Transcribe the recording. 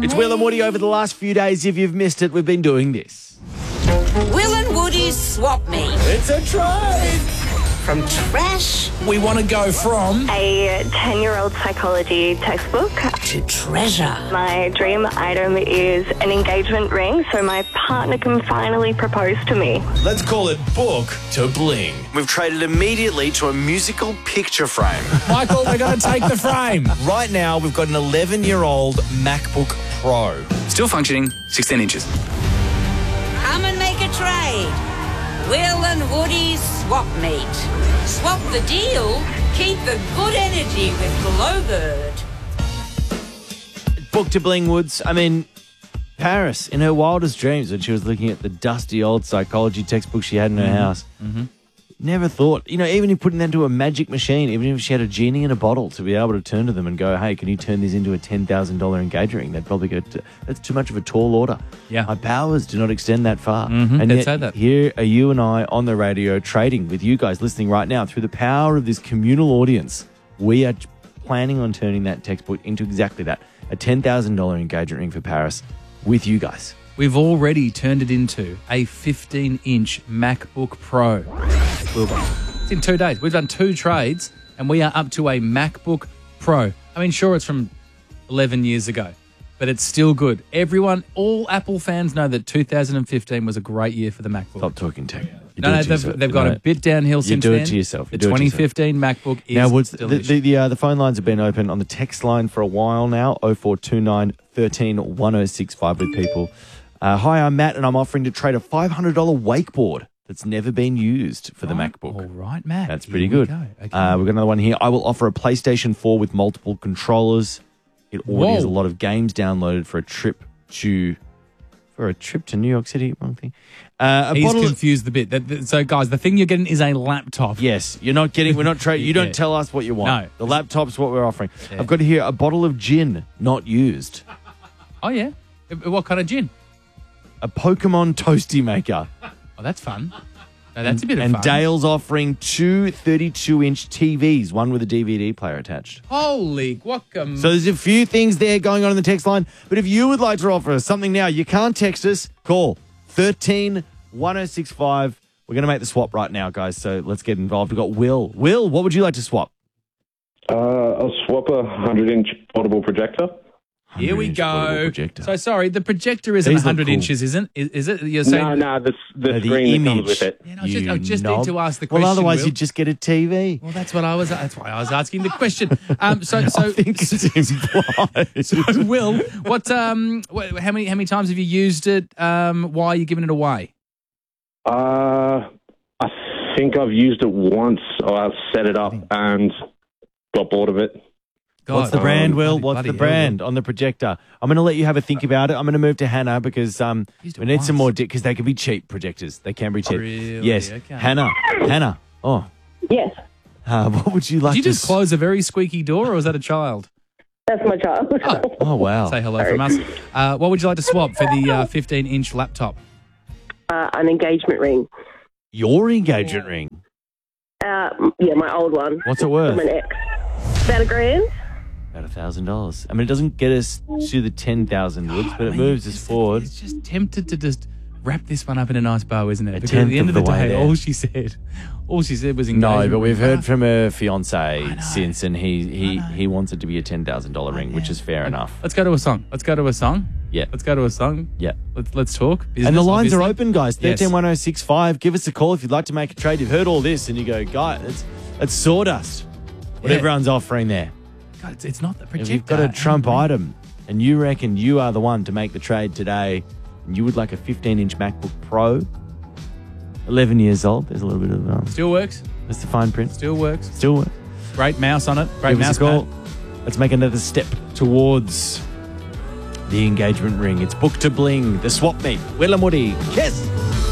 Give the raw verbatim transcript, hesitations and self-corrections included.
It's Will and Woody over the last few days. If you've missed it, we've been doing this. Will and Woody's Swap Meet. It's a trade. From trash We want to go from A ten-year-old psychology textbook. to treasure. My dream item is an engagement ring so my partner can finally propose to me. Let's call it book to bling. We've traded immediately to a musical picture frame. Michael, we're going to take the frame. Right now, we've got an eleven-year-old MacBook Pro. Still functioning, sixteen inches. Come and make a trade. Will and Woody's Swap Meet. Swap the deal, keep the good energy with Glowbird. Book to bling, Woods. I mean, Paris, in her wildest dreams, when she was looking at the dusty old psychology textbook she had in her Mm-hmm. house, never thought, you know, even if putting that into a magic machine, even if she had a genie in a bottle to be able to turn to them and go, hey, can you turn this into a ten thousand dollars engagement ring? They'd probably go, that's too much of a tall order. Yeah. My powers do not extend that far. Mhm, And they'd yet, say that. here are you and I on the radio trading with you guys listening right now through the power of this communal audience. We are planning on turning that textbook into exactly that, a ten thousand dollars engagement ring for Paris with you guys. We've already turned it into a fifteen-inch MacBook Pro. Will be. It's in two days. We've done two trades, and we are up to a MacBook Pro. I mean, sure, it's from eleven years ago, but it's still good. Everyone, all Apple fans know that two thousand fifteen was a great year for the MacBook. Stop talking tech. You No, do no, it to they've, yourself. they've got No, a bit downhill you since do then. it to yourself. You The do it to twenty yourself. fifteen MacBook is Now, Woods, the delicious. the, the, uh, the phone lines have been open on the text line for a while now, oh four two nine, one three, one oh six five with people. Uh, hi, I'm Matt, and I'm offering to trade a five hundred dollars wakeboard that's never been used for the MacBook. All right, Matt. That's Here pretty we good. go. Okay. Uh, we've got another one here. I will offer a PlayStation four with multiple controllers. It already Whoa. has a lot of games downloaded for a trip to for a trip to New York City. Wrong thing. Uh, a He's bottle of- confused a bit. That- that- So, guys, the thing you're getting is a laptop. Yes, you're not getting. We're not trading. You don't Yeah. tell us what you want. No. The laptop's what we're offering. Yeah. I've got here a bottle of gin, not used. Oh, yeah? Uh, What kind of gin? A Pokemon toasty maker. Oh, that's fun. No, that's a bit of And fun. Dale's offering two thirty-two inch T Vs, one with a D V D player attached. Holy guacamole. So there's a few things there going on in the text line. But if you would like to offer us something now, you can't text us. Call thirteen one oh six five. We're going to make the swap right now, guys. So let's get involved. We've got Will. Will, what would you like to swap? Uh, I'll swap a hundred-inch portable projector. Here we one hundred inch portable go. projector. So, sorry, the projector isn't These look one hundred cool. inches, isn't is, is it? You're saying... No, no, the, the No, the screen that image. comes with it. Yeah, no, I just, I You just knob. need to ask the question. Well, otherwise Will. you'd just get a T V. Well, that's what I was. That's why I was asking the question. Um, so, so, I think it's implied. so, Will, what? Um, what, how many? How many times have you used it? Um, why are you giving it away? Uh, I think I've used it once. Or I set it up and got bored of it. God, What's the brand, um, Will? bloody- What's bloody the hell, brand on the projector? I'm going to let you have a think about it. I'm going to move to Hannah because um, Used it we need some once. more because they can be cheap projectors. They can be cheap. Really? Yes, Okay. Hannah. Hannah. Oh, Yes, uh, what would you like Did you to just s- close a very squeaky door, or was that a child? that's my child. Oh wow. Say hello from us. Uh, what would you like to swap for the uh, fifteen-inch laptop? Uh, an engagement ring. Your engagement ring. Uh, yeah, my old one. What's it worth? From an ex. About a grand. About a thousand dollars. I mean, it doesn't get us to the ten thousand Woods, but it moves us forward. It's just tempted to just wrap this one up in a nice bow, isn't it? A Because tenth at the end of of the, the way day, there. all she said, all she said was No, engagement but we've ring. heard from her fiance know. since, and he he he wants it to be a ten thousand dollar ring, which is fair enough. Let's go to a song. Let's go to a song. Yeah, Let's go to a song. yeah. Let's let's talk. And the Business, lines are obviously. open, guys. Yes. thirteen one oh six five. Give us a call if you'd like to make a trade. You've heard all this and you go, guy, it's, it's sawdust. What Yeah. everyone's offering there. God, it's, it's not the If projector. you've got a Trump item and you reckon you are the one to make the trade today and you would like a fifteen-inch MacBook Pro, eleven years old, there's a little bit of, um, Still works. that's the fine print. Still works. Still work. Great mouse on it. Great Give mouse us a call. pad. Let's make another step towards the engagement ring. It's book to bling, the swap meet. Will and Woody. Yes!